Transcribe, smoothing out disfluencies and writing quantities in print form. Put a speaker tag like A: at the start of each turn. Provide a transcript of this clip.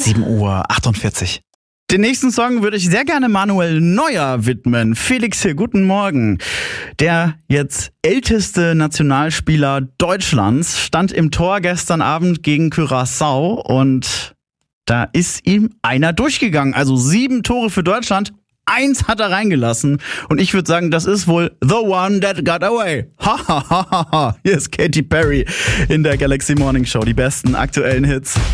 A: 7:48 Uhr. Den nächsten Song würde ich sehr gerne Manuel Neuer widmen. Felix hier, guten Morgen. Der jetzt älteste Nationalspieler Deutschlands stand im Tor gestern Abend gegen Curaçao und da ist ihm einer durchgegangen. Also 7 Tore für Deutschland. 1 hat er reingelassen. Und ich würde sagen, das ist wohl the one that got away. Ha, ha, ha, ha, ha. Hier ist Katy Perry in der Galaxy Morning Show. Die besten aktuellen Hits.